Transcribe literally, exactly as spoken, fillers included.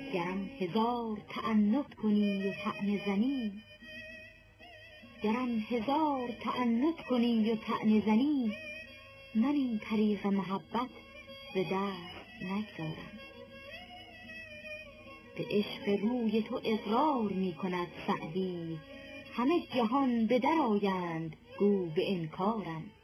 گرم هزار تعنت کنی و طعنه زنی گرم هزار تعنت کنی و طعنه زنی من این طریق محبت به دست نگذارم. به عشق روی تو اقرار می کند سعدی همه جهان به در آیند گو به انکارم.